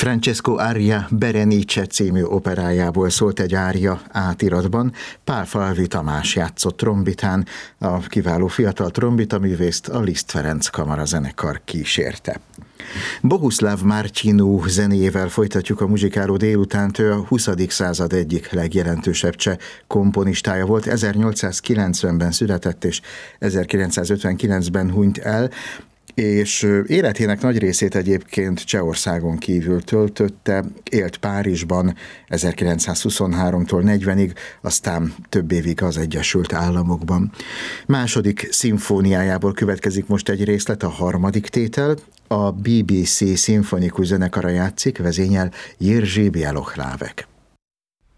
Francesco Aria Berenice című operájából szólt egy ária átiratban. Pál Falvi Tamás játszott trombitán, a kiváló fiatal trombitaművészt a Liszt Ferenc kamarazenekar kísérte. Bohuslav Martinu zenéjével folytatjuk a muzsikáló délutánt. Ő a 20. század egyik legjelentősebb cseh komponistája volt. 1890-ben született és 1959-ben hunyt el, és életének nagy részét egyébként Csehországon kívül töltötte, élt Párizsban 1923-tól 40-ig, aztán több évig az Egyesült Államokban. Második szimfóniájából következik most egy részlet, a harmadik tétel. A BBC szimfonikus zenekara játszik, vezényel Jiří Bělohlávek.